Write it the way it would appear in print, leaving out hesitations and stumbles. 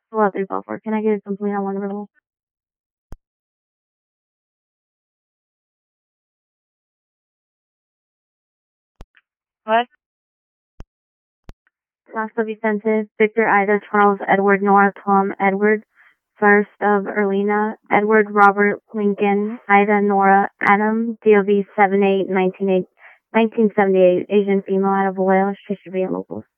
Well, 3 Belfort. Can I get a complete on one roll? What? Class of Vicente, Victor, Ida, Charles, Edward, Nora, Tom, Edward, first of Erlina, Edward, Robert, Lincoln, Ida, Nora, Adam, DOV 78, 1978, Asian female out of Wales, Trisha B. and locals.